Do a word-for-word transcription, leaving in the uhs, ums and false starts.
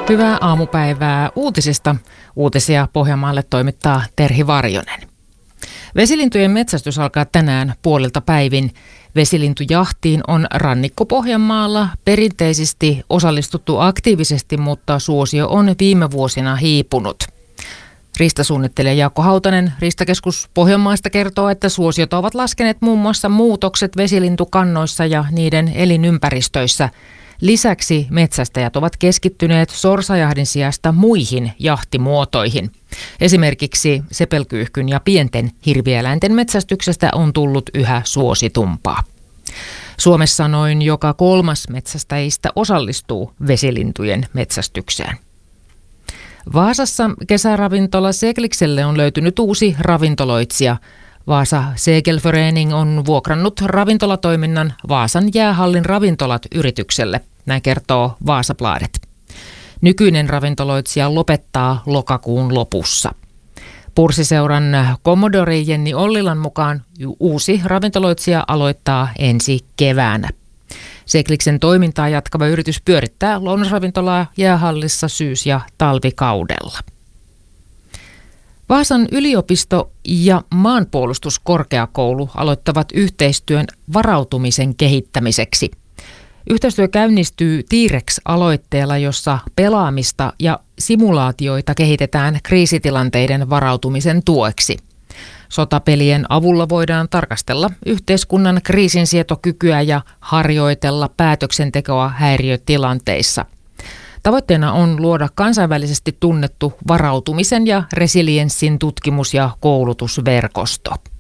Hyvää aamupäivää uutisista. Uutisia Pohjanmaalle toimittaa Terhi Varjonen. Vesilintujen metsästys alkaa tänään puolilta päivin. Vesilintujahtiin on rannikko-Pohjanmaalla perinteisesti osallistuttu aktiivisesti, mutta suosio on viime vuosina hiipunut. Riistasuunnittelija Jaakko Hautanen Riistakeskus Pohjanmaasta kertoo, että suosiota ovat laskeneet muun muassa muutokset vesilintukannoissa ja niiden elinympäristöissä. Lisäksi metsästäjät ovat keskittyneet sorsajahdin sijasta muihin jahtimuotoihin. Esimerkiksi sepelkyyhkyn ja pienten hirvieläinten metsästyksestä on tullut yhä suositumpaa. Suomessa noin joka kolmas metsästäjistä osallistuu vesilintujen metsästykseen. Vaasassa kesäravintola Seglikselle on löytynyt uusi ravintoloitsija. Vaasa Segelförening on vuokrannut ravintolatoiminnan Vaasan jäähallin ravintolat yritykselle, näin kertoo Vaasabladet. Nykyinen ravintoloitsija lopettaa lokakuun lopussa. Pursiseuran kommodori Jenni Ollilan mukaan uusi ravintoloitsija aloittaa ensi keväänä. Segliksen toimintaa jatkava yritys pyörittää lounasravintolaa jäähallissa syys- ja talvikaudella. Vaasan yliopisto ja maanpuolustuskorkeakoulu aloittavat yhteistyön varautumisen kehittämiseksi. Yhteistyö käynnistyy T-Rex-aloitteella, jossa pelaamista ja simulaatioita kehitetään kriisitilanteiden varautumisen tueksi. Sotapelien avulla voidaan tarkastella yhteiskunnan kriisinsietokykyä ja harjoitella päätöksentekoa häiriötilanteissa. Tavoitteena on luoda kansainvälisesti tunnettu varautumisen ja resilienssin tutkimus- ja koulutusverkosto.